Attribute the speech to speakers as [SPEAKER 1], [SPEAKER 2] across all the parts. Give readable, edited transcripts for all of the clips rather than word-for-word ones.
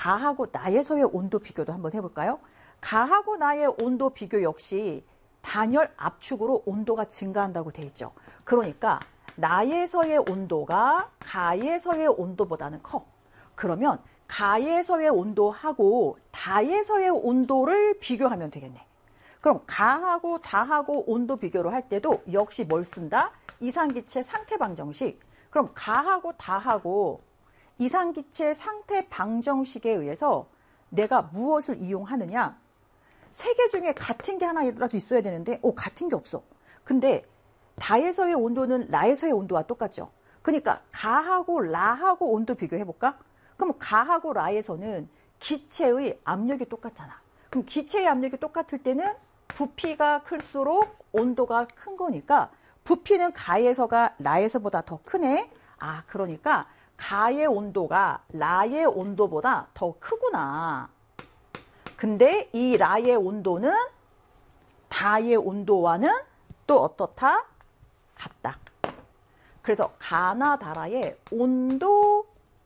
[SPEAKER 1] 가하고 나에서의 온도 비교도 한번 해볼까요? 가하고 나의 온도 비교 역시 단열 압축으로 온도가 증가한다고 돼 있죠. 그러니까 나에서의 온도가 가에서의 온도보다는 커. 그러면 가에서의 온도하고 다에서의 온도를 비교하면 되겠네. 그럼 가하고 다하고 온도 비교를 할 때도 역시 뭘 쓴다? 이상기체 상태 방정식. 그럼 가하고 다하고 이상기체 상태 방정식에 의해서 내가 무엇을 이용하느냐? 세 개 중에 같은 게 하나라도 있어야 되는데 같은 게 없어. 근데 다에서의 온도는 라에서의 온도와 똑같죠. 그러니까 가하고 라하고 온도 비교해볼까? 그럼 가하고 라에서는 기체의 압력이 똑같잖아. 그럼 기체의 압력이 똑같을 때는 부피가 클수록 온도가 큰 거니까 부피는 가에서가 라에서보다 더 크네. 그러니까 가의 온도가 라의 온도보다 더 크구나. 근데 이 라의 온도는 다의 온도와는 또 어떻다? 같다. 그래서 가나 다라의 온도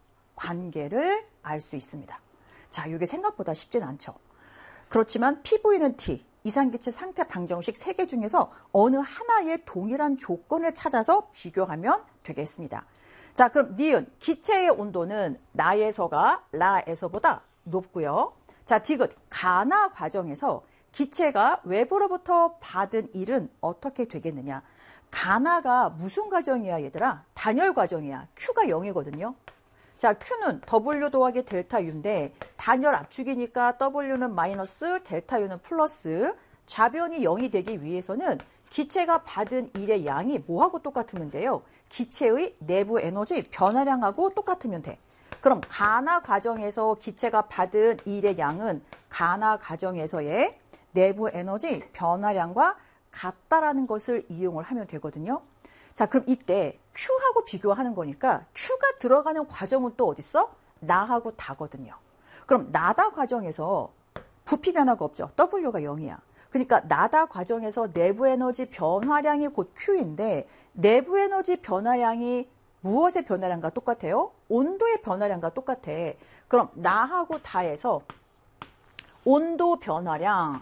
[SPEAKER 1] 관계를 알 수 있습니다. 자, 이게 생각보다 쉽진 않죠. 그렇지만 PV는 T, 이상기체 상태 방정식 3개 중에서 어느 하나의 동일한 조건을 찾아서 비교하면 되겠습니다. 자, 그럼 니은, 기체의 온도는 나에서가 라에서보다 높고요. 자, 디귿, 가나 과정에서 기체가 외부로부터 받은 일은 어떻게 되겠느냐. 가나가 무슨 과정이야, 얘들아? 단열 과정이야. Q가 0이거든요. 자, Q는 W 더하기 델타 U인데 단열 압축이니까 W는 마이너스, 델타 U는 플러스. 좌변이 0이 되기 위해서는 기체가 받은 일의 양이 뭐하고 똑같으면 돼요? 기체의 내부 에너지 변화량하고 똑같으면 돼. 그럼 가나 과정에서 기체가 받은 일의 양은 가나 과정에서의 내부 에너지 변화량과 같다라는 것을 이용을 하면 되거든요. 자, 그럼 이때 Q하고 비교하는 거니까 Q가 들어가는 과정은 또 어딨어? 나하고 다거든요. 그럼 나다 과정에서 부피 변화가 없죠. W가 0이야. 그러니까 나다 과정에서 내부 에너지 변화량이 곧 Q인데 내부 에너지 변화량이 무엇의 변화량과 똑같아요? 온도의 변화량과 똑같아. 그럼 나하고 다에서 온도 변화량,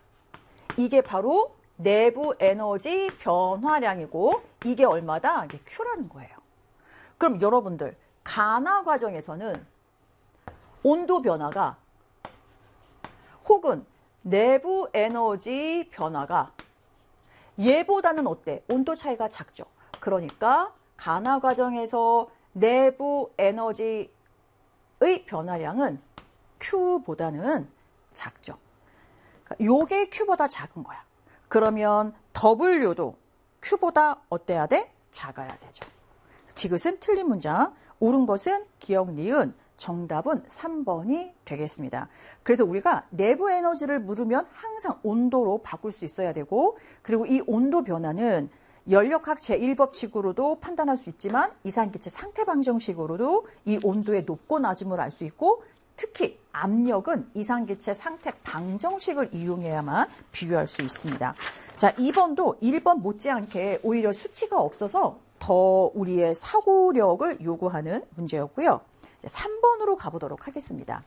[SPEAKER 1] 이게 바로 내부 에너지 변화량이고 이게 얼마다? 이게 Q라는 거예요. 그럼 여러분들 가나 과정에서는 온도 변화가 혹은 내부 에너지 변화가 얘보다는 어때? 온도 차이가 작죠. 그러니까 가나 과정에서 내부 에너지의 변화량은 Q보다는 작죠. 요게 Q보다 작은 거야. 그러면 W도 Q보다 어때야 돼? 작아야 되죠. 지읒은 틀린 문장, 옳은 것은 기억, 니은, 정답은 3번이 되겠습니다. 그래서 우리가 내부 에너지를 물으면 항상 온도로 바꿀 수 있어야 되고, 그리고 이 온도 변화는 연력학 제1법칙으로도 판단할 수 있지만 이상기체 상태 방정식으로도 이 온도의 높고 낮음을 알 수 있고, 특히 압력은 이상기체 상태 방정식을 이용해야만 비교할 수 있습니다. 자, 2번도 1번 못지않게 오히려 수치가 없어서 더 우리의 사고력을 요구하는 문제였고요. 3번으로 가보도록 하겠습니다.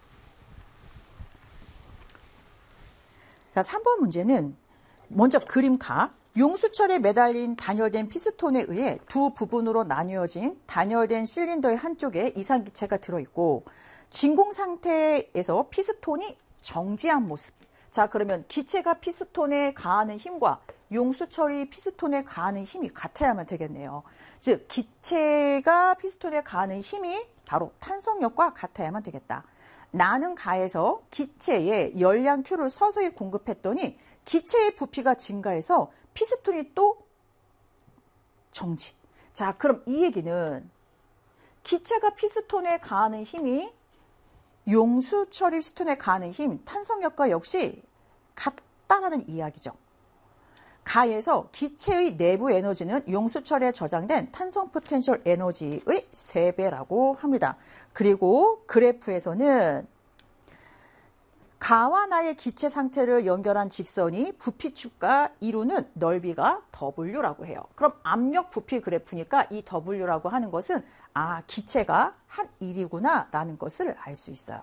[SPEAKER 1] 자, 3번 문제는 먼저 그림카. 용수철에 매달린 단열된 피스톤에 의해 두 부분으로 나뉘어진 단열된 실린더의 한쪽에 이상기체가 들어있고 진공 상태에서 피스톤이 정지한 모습. 자, 그러면 기체가 피스톤에 가하는 힘과 용수철이 피스톤에 가하는 힘이 같아야만 되겠네요. 즉, 기체가 피스톤에 가하는 힘이 바로 탄성력과 같아야만 되겠다. 나는 가에서 기체에 열량 Q를 서서히 공급했더니 기체의 부피가 증가해서 피스톤이 또 정지. 자, 그럼 이 얘기는 기체가 피스톤에 가하는 힘이 용수철이 피스톤에 가하는 힘, 탄성력과 역시 같다라는 이야기죠. 가에서 기체의 내부 에너지는 용수철에 저장된 탄성 포텐셜 에너지의 3배라고 합니다. 그리고 그래프에서는 가와 나의 기체 상태를 연결한 직선이 부피축과 이루는 넓이가 W라고 해요. 그럼 압력 부피 그래프니까 이 W라고 하는 것은 기체가 한 일이구나 라는 것을 알 수 있어요.